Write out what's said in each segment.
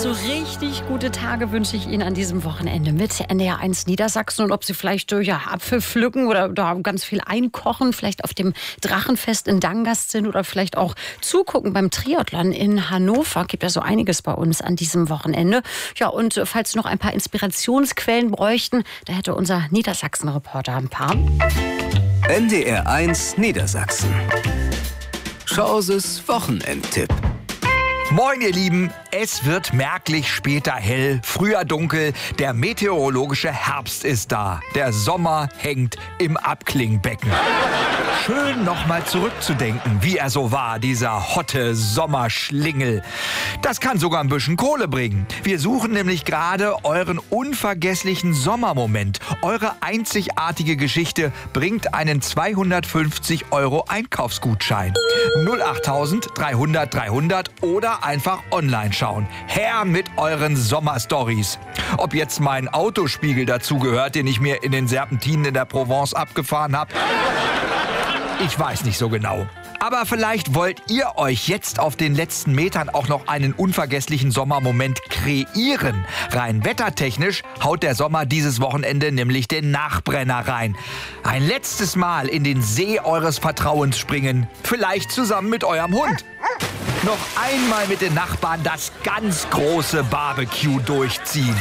So richtig gute Tage wünsche ich Ihnen an diesem Wochenende mit NDR 1 Niedersachsen. Und ob Sie vielleicht Apfel pflücken oder ganz viel einkochen, vielleicht auf dem Drachenfest in Dangast sind oder vielleicht auch zugucken beim Triathlon in Hannover. Gibt ja so einiges bei uns an diesem Wochenende. Ja, und falls Sie noch ein paar Inspirationsquellen bräuchten, da hätte unser Niedersachsen-Reporter ein paar. NDR 1 Niedersachsen. Schauses Wochenendtipp. Moin ihr Lieben, es wird merklich später hell, früher dunkel, der meteorologische Herbst ist da, der Sommer hängt im Abklingbecken. Schön nochmal zurückzudenken, wie er so war, dieser hotte Sommerschlingel. Das kann sogar ein bisschen Kohle bringen. Wir suchen nämlich gerade euren unvergesslichen Sommermoment. Eure einzigartige Geschichte bringt einen 250 € Einkaufsgutschein. 08000 300 300 oder einfach online schauen. Her mit euren Sommerstories. Ob jetzt mein Autospiegel dazu gehört, den ich mir in den Serpentinen in der Provence abgefahren habe, ich weiß nicht so genau. Aber vielleicht wollt ihr euch jetzt auf den letzten Metern auch noch einen unvergesslichen Sommermoment kreieren. Rein wettertechnisch haut der Sommer dieses Wochenende nämlich den Nachbrenner rein. Ein letztes Mal in den See eures Vertrauens springen. Vielleicht zusammen mit eurem Hund. Noch einmal mit den Nachbarn das ganz große Barbecue durchziehen.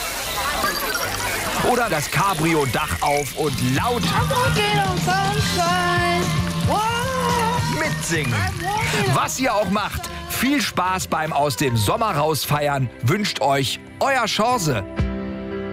Oder das Cabrio-Dach auf und laut mitsingen. Was ihr auch macht, viel Spaß beim aus dem Sommer rausfeiern wünscht euch euer Chance.